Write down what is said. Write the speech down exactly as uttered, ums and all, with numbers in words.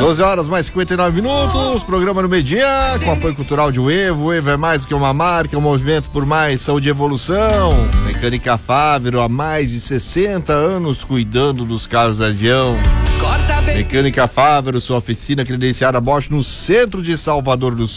doze horas mais cinquenta e nove minutos, programa no meio-dia, com apoio cultural de Uevo. O Evo é mais do que uma marca, é um movimento por mais saúde e evolução. Mecânica Fávero, há mais de sessenta anos cuidando dos carros da região. Mecânica Fávero, sua oficina credenciada Bosch no centro de Salvador do Sul.